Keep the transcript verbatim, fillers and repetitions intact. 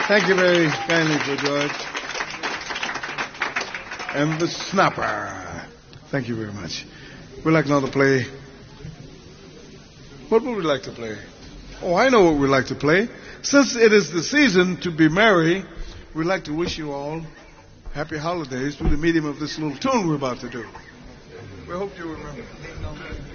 Thank you very kindly for George. And the snapper. Thank you very much. We'd like now to play. What would we like to play? Oh, I know what we'd like to play. Since it is the season to be merry, we'd like to wish you all happy holidays through the medium of this little tune we're about to do. We hope you remember.